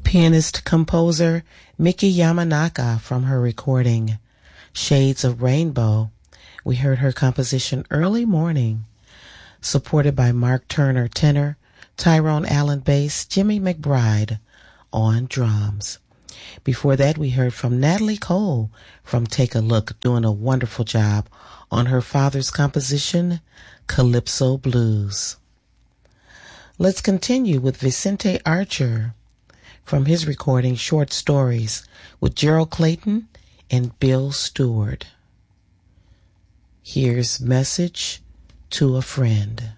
Pianist-composer Miki Yamanaka from her recording Shades of Rainbow. We heard her composition Early Morning, supported by Mark Turner tenor, Tyrone Allen bass, Jimmy McBride on drums. Before that, we heard from Natalie Cole from Take a Look, doing a wonderful job on her father's composition, Calypso Blues. Let's continue with Vicente Archer from his recording Short Stories with Gerald Clayton and Bill Stewart. Here's Message to a Friend.